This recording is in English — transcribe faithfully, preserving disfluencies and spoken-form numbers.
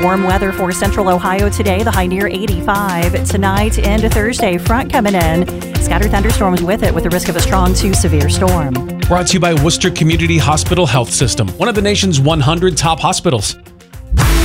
warm weather for central Ohio today. The high near eighty-five. Tonight into Thursday, front coming in. Scattered thunderstorms with it with the risk of a strong to severe storm. Brought to you by Worcester Community Hospital Health System, one of the nation's one hundred top hospitals.